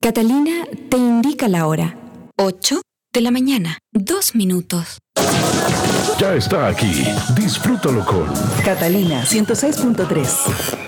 Catalina te indica la hora. 8 de la mañana, 2 minutos. Ya está aquí. Disfrútalo con Catalina 106.3.